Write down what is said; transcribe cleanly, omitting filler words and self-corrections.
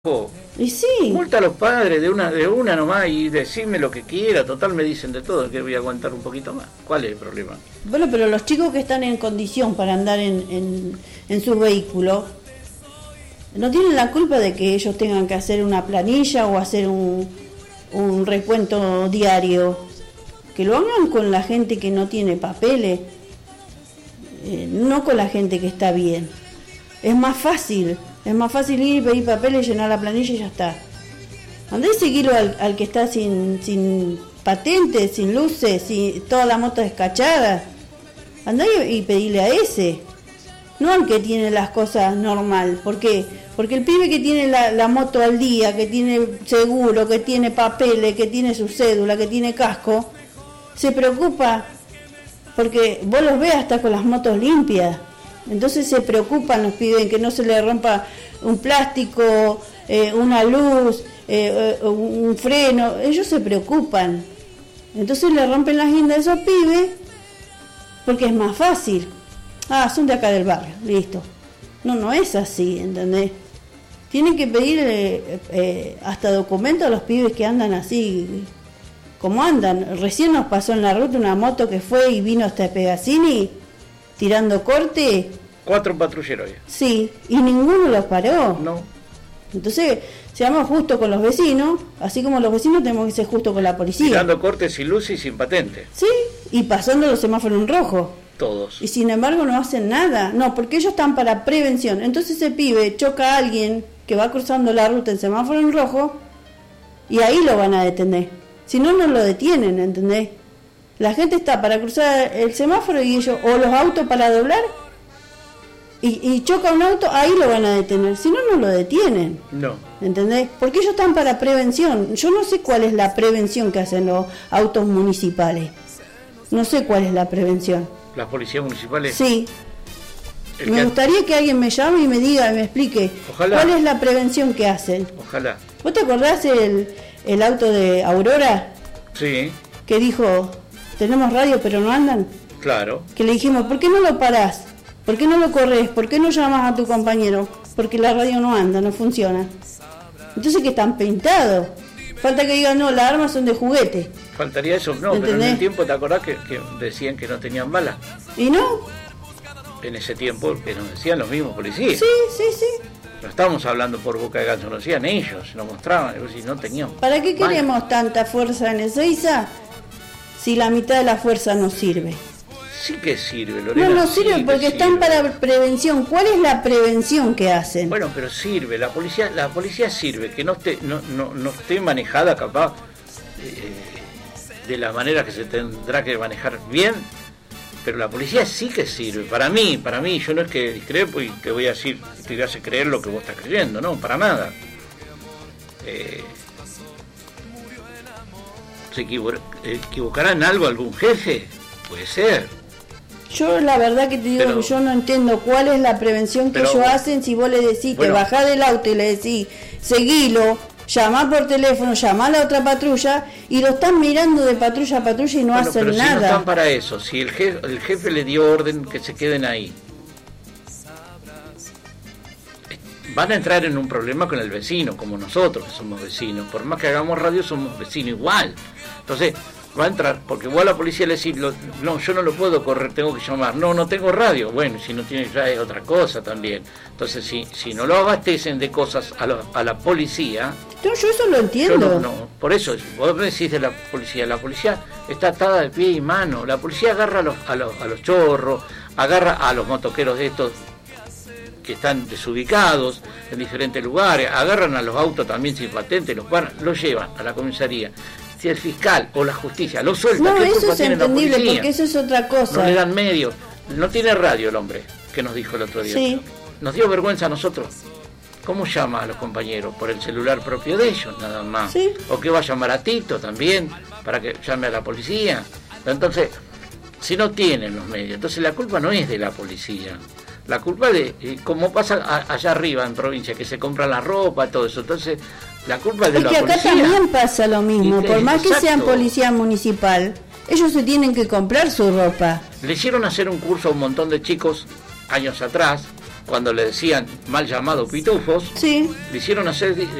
Y sí. Multa a los padres de una nomás y decirme lo que quiera. Total, me dicen de todo, que voy a aguantar un poquito más. ¿Cuál es el problema? Bueno, pero los chicos que están en condición para andar en su vehículo no tienen la culpa de que ellos tengan que hacer una planilla o hacer un recuento diario. Que lo hagan con la gente que no tiene papeles, no con la gente que está bien. Es más fácil ir y pedir papeles, llenar la planilla y ya está. Andá y seguirlo al que está sin patente, sin luces, sin toda la moto descachada. Andá y pedirle a ese, no al que tiene las cosas normal. ¿Por qué? Porque el pibe que tiene la moto al día, que tiene seguro, que tiene papeles, que tiene su cédula, que tiene casco, se preocupa porque vos los ves hasta con las motos limpias. Entonces se preocupan los pibes que no se les rompa un plástico, una luz, un freno. Ellos se preocupan. Entonces le rompen las guindas a esos pibes porque es más fácil. Ah, son de acá del barrio, listo. No es así, ¿entendés? Tienen que pedir hasta documentos a los pibes que andan así, como andan. Recién nos pasó en la ruta una moto que fue y vino hasta Pegazzini tirando corte. 4 patrulleros ya. Sí, y ninguno los paró. No. Entonces, seamos justos con los vecinos, así como los vecinos tenemos que ser justos con la policía. Tirando corte sin luz y sin patente. Sí, y pasando los semáforos en rojo. Todos. Y sin embargo no hacen nada. No, porque ellos están para prevención. Entonces ese pibe choca a alguien que va cruzando la ruta en semáforo en rojo y ahí lo van a detener. Si no, no lo detienen, ¿entendés? La gente está para cruzar el semáforo y ellos, o los autos para doblar, y choca un auto, ahí lo van a detener. Si no, no lo detienen. No. ¿Entendés? Porque ellos están para prevención. Yo no sé cuál es la prevención que hacen los autos municipales. No sé cuál es la prevención. ¿Las policías municipales? Sí. Me gustaría que alguien me llame y me diga, me explique. Ojalá. ¿Cuál es la prevención que hacen? Ojalá. ¿Vos te acordás el auto de Aurora? Sí. Que dijo, tenemos radio pero no andan. Claro. Que le dijimos, ¿por qué no lo parás? ¿Por qué no lo corres? ¿Por qué no llamas a tu compañero? Porque la radio no anda, no funciona. Entonces que están pintados. Falta que digan, no, las armas son de juguete. Faltaría eso, no, ¿entendés? Pero en el tiempo, ¿te acordás que decían que no tenían balas? ¿Y no? En ese tiempo que nos decían los mismos policías. Sí. No estábamos hablando por boca de ganso, lo decían ellos, nos mostraban, y no tenían. ¿Para qué queremos tanta fuerza en Ezeiza si la mitad de la fuerza no sirve? Sí que sirve, Lorena. No sirve sí porque están para prevención. ¿Cuál es la prevención que hacen? Bueno, pero sirve, la policía sirve, que no esté manejada capaz de la manera que se tendrá que manejar bien, pero la policía sí que sirve. Para mí, yo no es que discrepo y te voy a decir, te hace creer lo que vos estás creyendo, no, para nada. ¿Se equivocará en algo algún jefe? Puede ser. Yo la verdad que te digo que yo no entiendo cuál es la prevención que ellos hacen. Si vos le decís, te bajás del auto y le decís, seguilo, llamá por teléfono, llamá a la otra patrulla, y lo están mirando de patrulla a patrulla y no hacen pero nada. Si no están para eso, si el jefe le dio orden que se queden ahí, van a entrar en un problema con el vecino, como nosotros que somos vecinos. Por más que hagamos radio, somos vecinos igual. Entonces va a entrar, porque vos a la policía le decís, no, yo no lo puedo correr, tengo que llamar. No tengo radio. Bueno, si no tienes ya es otra cosa también. Entonces, si no lo abastecen de cosas a la policía... No, yo eso lo entiendo. No, por eso, vos me decís de la policía está atada de pie y mano. La policía agarra a los chorros, agarra a los motoqueros de estos que están desubicados en diferentes lugares, agarran a los autos también sin patente, los llevan a la comisaría. Si el fiscal o la justicia lo suelta, no, ¿qué eso culpa es tiene entendible, la policía? porque eso es otra cosa. No le dan medios, no tiene radio el hombre que nos dijo el otro día. Sí. Nos dio vergüenza a nosotros. ¿Cómo llama a los compañeros? Por el celular propio de ellos, nada más. Sí. O que va a llamar a Tito también, para que llame a la policía. Entonces, si no tienen los medios, entonces la culpa no es de la policía. La culpa de, como pasa allá arriba en provincia, que se compra la ropa, todo eso. Entonces, la culpa es de la policía. Es que acá también pasa lo mismo. Por más que sean policía municipal, ellos se tienen que comprar su ropa. Le hicieron hacer un curso a un montón de chicos años atrás, cuando le decían mal llamado pitufos, Sí. le hicieron hacer